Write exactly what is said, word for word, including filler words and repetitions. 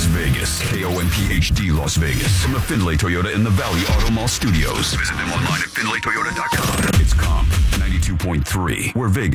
Vegas. K O M P H D Las Vegas. From the Findlay Toyota in the Valley Auto Mall Studios. Visit them online at findlay toyota dot com. It's Comp ninety-two point three, where Vegas